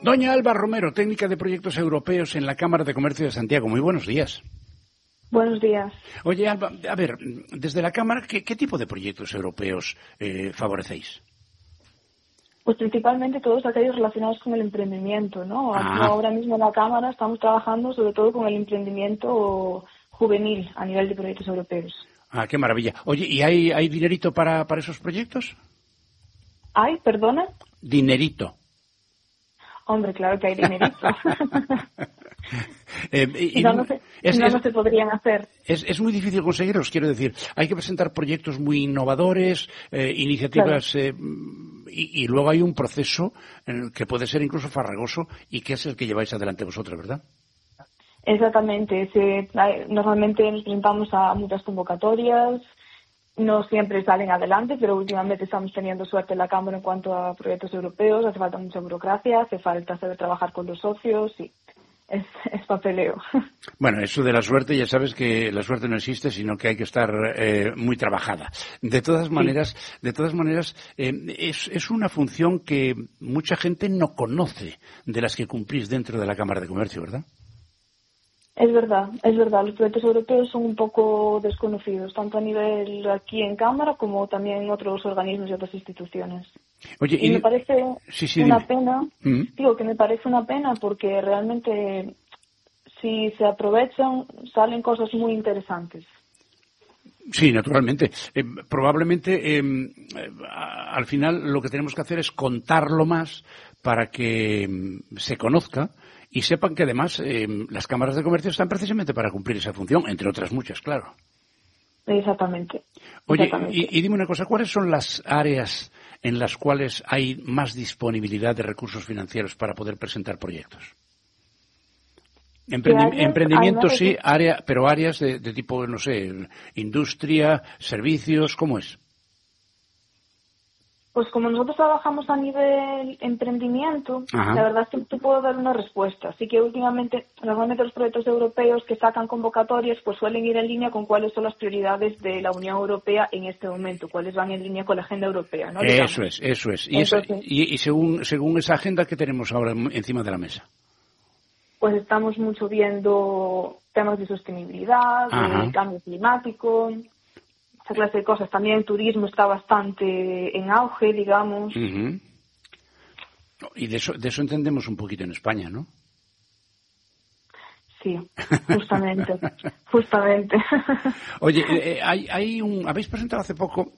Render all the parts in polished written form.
Doña Alba Romero, técnica de proyectos europeos en la Cámara de Comercio de Santiago. Muy buenos días. Buenos días. Oye, Alba, a ver, desde la Cámara, ¿qué tipo de proyectos europeos favorecéis? Pues principalmente todos aquellos relacionados con el emprendimiento, ¿no? Aquí ahora mismo en la Cámara estamos trabajando sobre todo con el emprendimiento juvenil a nivel de proyectos europeos. Ah, qué maravilla. Oye, ¿y hay dinerito para esos proyectos? ¿Hay? ¿Perdona? Dinerito. Hombre, claro que hay dinerito. No se podrían hacer. Es muy difícil conseguirlos, quiero decir. Hay que presentar proyectos muy innovadores, iniciativas, claro. Y luego hay un proceso que puede ser incluso farragoso y que es el que lleváis adelante vosotros, ¿verdad? Exactamente. Normalmente nos presentamos a muchas convocatorias. No siempre salen adelante, pero últimamente estamos teniendo suerte en la Cámara en cuanto a proyectos europeos. Hace falta mucha burocracia, hace falta saber trabajar con los socios y es papeleo. Bueno, eso de la suerte, ya sabes que la suerte no existe, sino que hay que estar muy trabajada. De todas maneras, es una función que mucha gente no conoce de las que cumplís dentro de la Cámara de Comercio, ¿verdad? Es verdad. Los proyectos europeos son un poco desconocidos, tanto a nivel aquí en Cámara como también en otros organismos y otras instituciones. Oye, y me parece una pena, digo que me parece una pena porque realmente si se aprovechan salen cosas muy interesantes. Sí, naturalmente. Probablemente al final lo que tenemos que hacer es contarlo más para que se conozca y sepan que además las cámaras de comercio están precisamente para cumplir esa función, entre otras muchas, claro. Exactamente. Oye, y dime una cosa, ¿cuáles son las áreas en las cuales hay más disponibilidad de recursos financieros para poder presentar proyectos? Emprendimiento sí, pero áreas de tipo, no sé, industria, servicios, ¿cómo es? Pues como nosotros trabajamos a nivel emprendimiento, Ajá. La verdad es que te puedo dar una respuesta. Así que normalmente los proyectos europeos que sacan convocatorias pues suelen ir en línea con cuáles son las prioridades de la Unión Europea en este momento, cuáles van en línea con la agenda europea, ¿no? Eso es. Y según esa agenda que tenemos ahora encima de la mesa. Pues estamos mucho viendo temas de sostenibilidad, de cambio climático, esa clase de cosas. También el turismo está bastante en auge, digamos. Uh-huh. Y de eso entendemos un poquito en España, ¿no? Sí, justamente. Oye, habéis presentado hace poco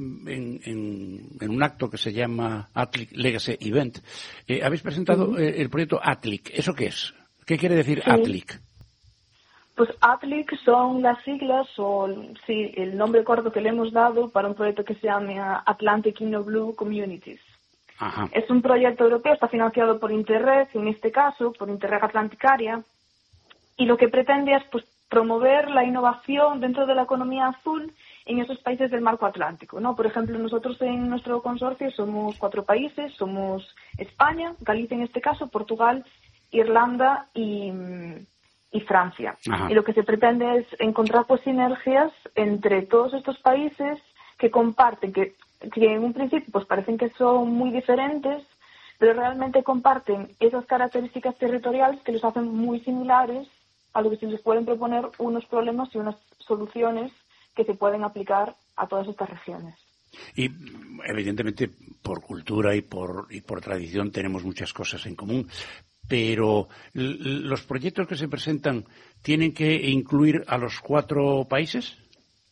en un acto que se llama ATLIC Legacy Event, habéis presentado el proyecto ATLIC. ¿Eso qué es? ¿Qué quiere decir ATLIC? Pues ATLIC son las siglas el nombre corto que le hemos dado para un proyecto que se llama Atlantic InnoBlue Communities. Ajá. Es un proyecto europeo, está financiado por Interreg, en este caso, por Interreg Atlanticaria, y lo que pretende es pues promover la innovación dentro de la economía azul en esos países del marco atlántico, ¿no? Por ejemplo, nosotros en nuestro consorcio somos 4 países, somos España, Galicia en este caso, Portugal, Irlanda y Francia. Ajá. Y lo que se pretende es encontrar pues sinergias entre todos estos países que comparten, que en un principio pues parecen que son muy diferentes, pero realmente comparten esas características territoriales que los hacen muy similares a lo que se les pueden proponer unos problemas y unas soluciones que se pueden aplicar a todas estas regiones. Y evidentemente por cultura y por tradición tenemos muchas cosas en común. Pero los proyectos que se presentan tienen que incluir a los 4 países.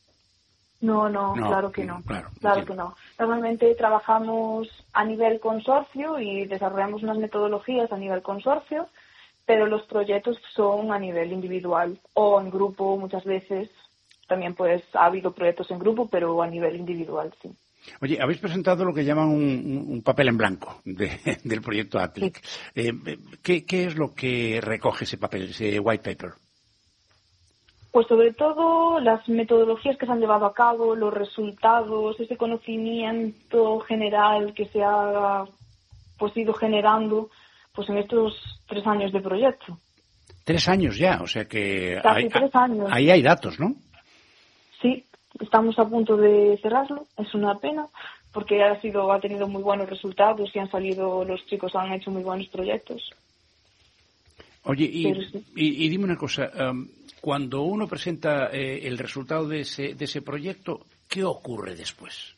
No, claro que no. Claro que no. Normalmente trabajamos a nivel consorcio y desarrollamos unas metodologías a nivel consorcio, pero los proyectos son a nivel individual o en grupo muchas veces. También pues ha habido proyectos en grupo, pero a nivel individual, sí. Oye, habéis presentado lo que llaman un papel en blanco del proyecto ATLIC. Sí. ¿Qué es lo que recoge ese papel, ese white paper? Pues sobre todo las metodologías que se han llevado a cabo, los resultados, ese conocimiento general que se ha pues ido generando pues en estos 3 años de proyecto. 3 años ya, o sea que casi 3 años. Ahí hay datos, ¿no? Sí. Estamos a punto de cerrarlo, es una pena, porque ha tenido muy buenos resultados y los chicos han hecho muy buenos proyectos. Oye, Sí. y dime una cosa, cuando uno presenta el resultado de ese proyecto, ¿qué ocurre después?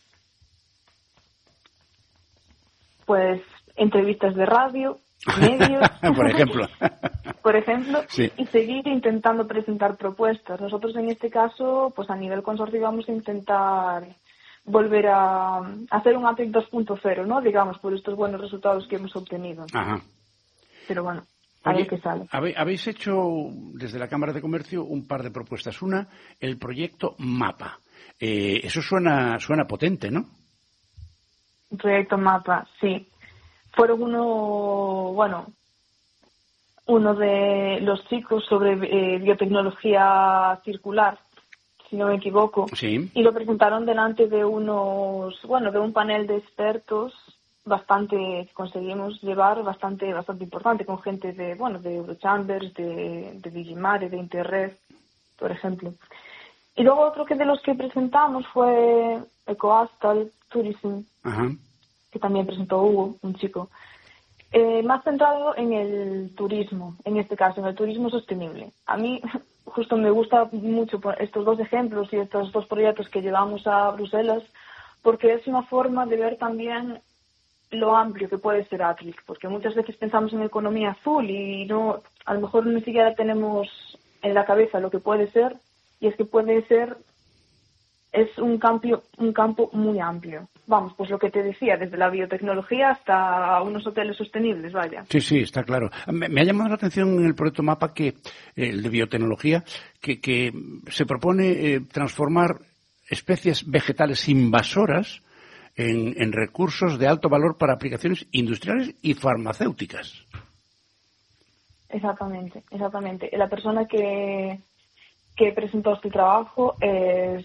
Pues entrevistas de radio, medios, por ejemplo. Sí. Y seguir intentando presentar propuestas. Nosotros en este caso, pues a nivel consorcio vamos a intentar volver a hacer un APEC 2.0, ¿no? Digamos, por estos buenos resultados que hemos obtenido. Ajá. Pero bueno, a ver qué sale. Habéis hecho desde la Cámara de Comercio un par de propuestas. Una, el proyecto MAPA. Eso suena potente, ¿no? Proyecto MAPA, sí. Fueron uno de los chicos sobre biotecnología circular, si no me equivoco, sí. Y lo presentaron delante de de un panel de expertos que conseguimos llevar bastante importante, con gente de Eurochambers, de Digimare, de Interred, por ejemplo. Y luego otro de los que presentamos fue Ecoastal Tourism, Ajá. que también presentó Hugo, un chico. Más centrado en el turismo, en este caso, en el turismo sostenible. A mí justo me gusta mucho estos dos ejemplos y estos dos proyectos que llevamos a Bruselas, porque es una forma de ver también lo amplio que puede ser ACLIC, porque muchas veces pensamos en economía azul y a lo mejor ni siquiera tenemos en la cabeza lo que puede ser, y es que es un campo muy amplio. Vamos, pues lo que te decía, desde la biotecnología hasta unos hoteles sostenibles, vaya. Sí, está claro. Me ha llamado la atención en el proyecto MAPA, el de biotecnología, que se propone transformar especies vegetales invasoras en recursos de alto valor para aplicaciones industriales y farmacéuticas. Exactamente. La persona que presentó este trabajo es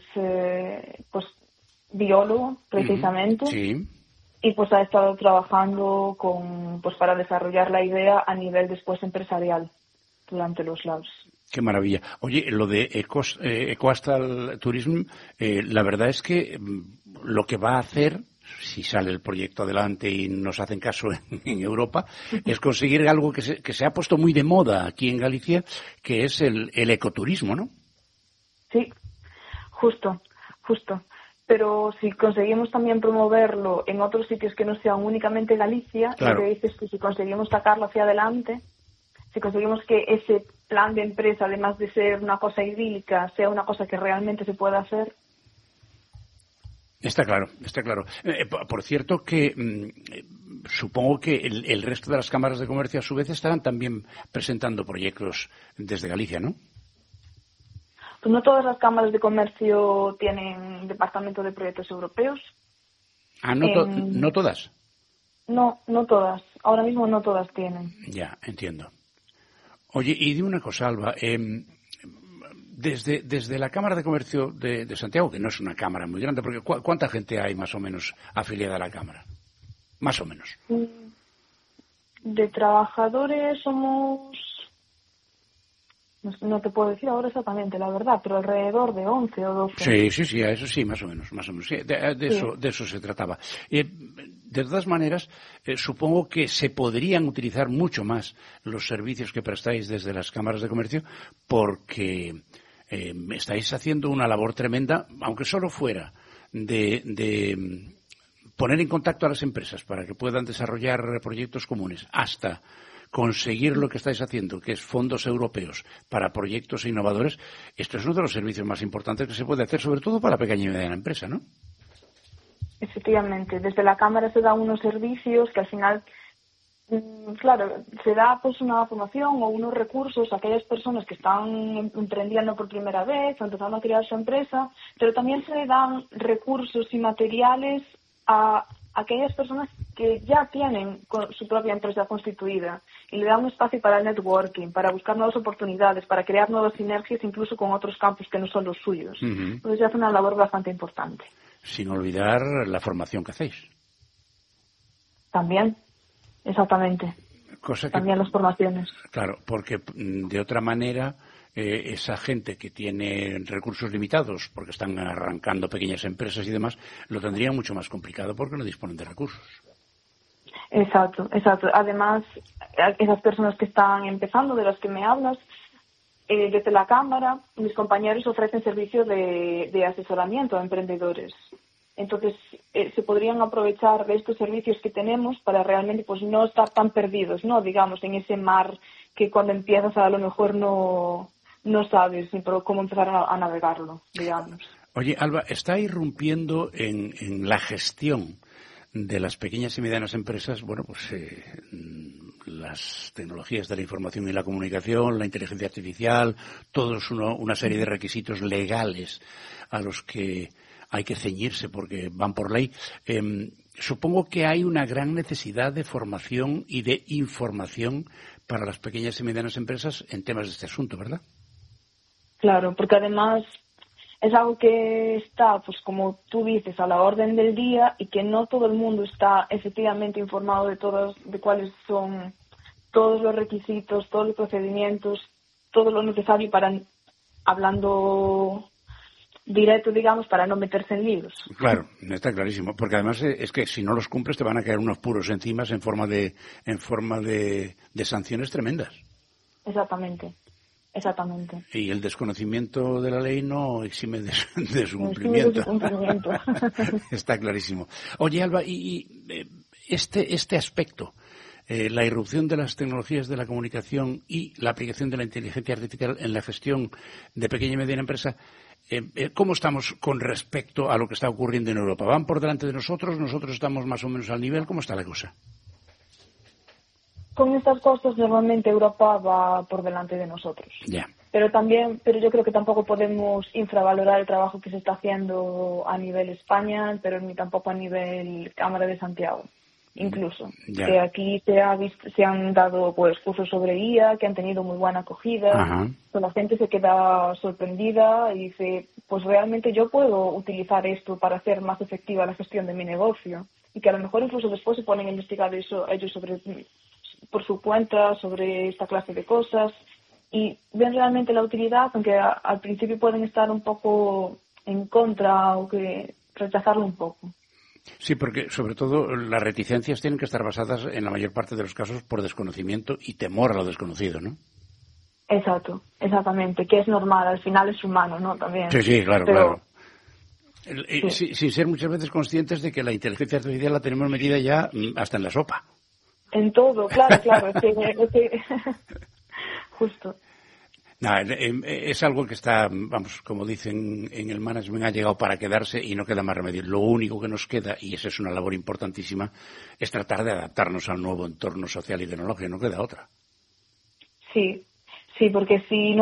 biólogo, precisamente, sí. Y pues ha estado trabajando para desarrollar la idea a nivel después empresarial durante los labs. Qué maravilla. Oye, lo de Ecoastal Tourism, la verdad es que lo que va a hacer, si sale el proyecto adelante y nos hacen caso en Europa, es conseguir algo que se ha puesto muy de moda aquí en Galicia, que es el ecoturismo, ¿no? Sí, justo. Pero si conseguimos también promoverlo en otros sitios que no sean únicamente Galicia, claro. Lo que dices es que si conseguimos sacarlo hacia adelante, si conseguimos que ese plan de empresa, además de ser una cosa idílica, sea una cosa que realmente se pueda hacer. Está claro. Por cierto que supongo que el resto de las cámaras de comercio a su vez estarán también presentando proyectos desde Galicia, ¿no? Pues no todas las cámaras de comercio tienen departamento de proyectos europeos. Ah, ¿no todas? No todas. Ahora mismo no todas tienen. Ya, entiendo. Oye, y dime una cosa, Alba. Desde la Cámara de Comercio de Santiago, que no es una cámara muy grande, porque ¿cuánta gente hay más o menos afiliada a la cámara? Más o menos. De trabajadores somos... No te puedo decir ahora exactamente, la verdad, pero alrededor de 11 o 12. Sí, eso sí, más o menos. Sí, de eso se trataba. De todas maneras, supongo que se podrían utilizar mucho más los servicios que prestáis desde las cámaras de comercio, porque estáis haciendo una labor tremenda, aunque solo fuera de poner en contacto a las empresas para que puedan desarrollar proyectos comunes, hasta conseguir lo que estáis haciendo, que es fondos europeos para proyectos innovadores. Esto es uno de los servicios más importantes que se puede hacer, sobre todo para la pequeña y mediana empresa, ¿no? Efectivamente, desde la Cámara se dan unos servicios que al final, claro, se da pues una formación o unos recursos a aquellas personas que están emprendiendo por primera vez o empezando a crear su empresa, pero también se dan recursos y materiales a aquellas personas que ya tienen su propia empresa constituida y le dan un espacio para el networking, para buscar nuevas oportunidades, para crear nuevas sinergias incluso con otros campos que no son los suyos. Uh-huh. Entonces se hace una labor bastante importante. Sin olvidar la formación que hacéis. También, exactamente. Cosa que, también las formaciones. Claro, porque de otra manera esa gente que tiene recursos limitados porque están arrancando pequeñas empresas y demás, lo tendrían mucho más complicado porque no disponen de recursos. Exacto. Además, esas personas que están empezando, de las que me hablas, desde la Cámara, mis compañeros ofrecen servicios de asesoramiento a emprendedores. Entonces, se podrían aprovechar de estos servicios que tenemos para realmente pues no estar tan perdidos, ¿no? Digamos, en ese mar que cuando empiezas a lo mejor no sabes ni por cómo empezar a navegarlo, digamos. Oye, Alba, está irrumpiendo en la gestión de las pequeñas y medianas empresas, bueno, pues las tecnologías de la información y la comunicación, la inteligencia artificial, todos una serie de requisitos legales a los que hay que ceñirse porque van por ley. Supongo que hay una gran necesidad de formación y de información para las pequeñas y medianas empresas en temas de este asunto, ¿verdad? Claro, porque además es algo que está, pues como tú dices, a la orden del día y que no todo el mundo está efectivamente informado de cuáles son todos los requisitos, todos los procedimientos, todo lo necesario para, hablando directo, digamos, para no meterse en líos. Claro, está clarísimo, porque además es que si no los cumples te van a caer unos puros encima en forma de sanciones tremendas. Exactamente. Y el desconocimiento de la ley no exime de su cumplimiento. Está clarísimo. Oye, Alba, y este aspecto, la irrupción de las tecnologías de la comunicación y la aplicación de la inteligencia artificial en la gestión de pequeña y mediana empresa, ¿cómo estamos con respecto a lo que está ocurriendo en Europa? ¿Van por delante de nosotros? ¿Nosotros estamos más o menos al nivel? ¿Cómo está la cosa? Con estas cosas normalmente Europa va por delante de nosotros. Yeah. Pero yo creo que tampoco podemos infravalorar el trabajo que se está haciendo a nivel España, pero ni tampoco a nivel Cámara de Santiago. Incluso, que aquí se han dado pues cursos sobre IA que han tenido muy buena acogida. Pues la gente se queda sorprendida y dice, pues realmente yo puedo utilizar esto para hacer más efectiva la gestión de mi negocio, y que a lo mejor incluso después se ponen a investigar eso ellos por su cuenta sobre esta clase de cosas y ven realmente la utilidad, aunque al principio pueden estar un poco en contra o que rechazarlo un poco. Sí, porque sobre todo las reticencias tienen que estar basadas en la mayor parte de los casos por desconocimiento y temor a lo desconocido, ¿no? Exactamente, que es normal, al final es humano, ¿no? También. Sí, claro. Sí. Sin ser muchas veces conscientes de que la inteligencia artificial la tenemos metida ya hasta en la sopa. En todo, claro, es que justo. Es algo que está, como dicen en el management, ha llegado para quedarse y no queda más remedio. Lo único que nos queda, y esa es una labor importantísima, es tratar de adaptarnos al nuevo entorno social y tecnológico, no queda otra. Sí, porque si no